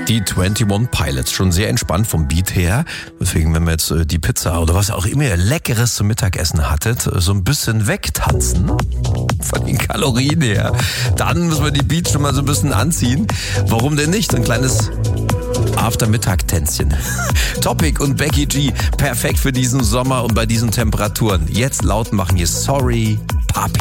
Die 21 Pilots, schon sehr entspannt vom Beat her. Deswegen, wenn wir jetzt die Pizza oder was auch immer ihr Leckeres zum Mittagessen hattet, so ein bisschen wegtanzen von den Kalorien her, dann müssen wir die Beats schon mal so ein bisschen anziehen. Warum denn nicht? Ein kleines After-Mittag-Tänzchen. Topic und Becky G, perfekt für diesen Sommer und bei diesen Temperaturen. Jetzt laut machen hier Sorry, Papi.